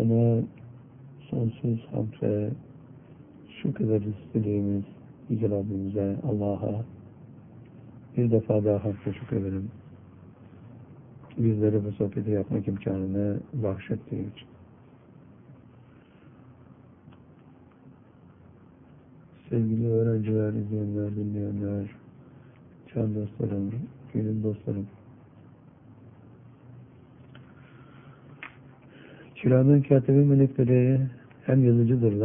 Sana sonsuz hamd ve şükrederiz dilediğimiz Yüce Rabbimize, Allah'a bir defa daha hamd ve şükrederim. Bizlere bu sohbeti yapmak imkanını bahşettiği için. Sevgili öğrenciler, izleyenler, dinleyenler, can dostlarım, gönül dostlarım. Kiramen katibi melekleri hem yazıcıdırlar,